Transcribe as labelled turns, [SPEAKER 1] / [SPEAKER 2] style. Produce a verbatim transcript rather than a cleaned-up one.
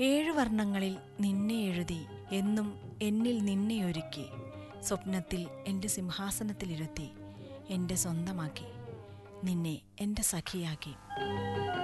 [SPEAKER 1] ഏഴു വർണ്ണങ്ങളിൽ നിന്നെ എഴുതി എന്നും എന്നിൽ നിന്നെ ഒരുക്കി, സ്വപ്നത്തിൽ എൻ്റെ സിംഹാസനത്തിലിരുത്തി, എൻ്റെ സ്വന്തമാക്കി, നിന്നെ എൻ്റെ സഖിയാക്കി.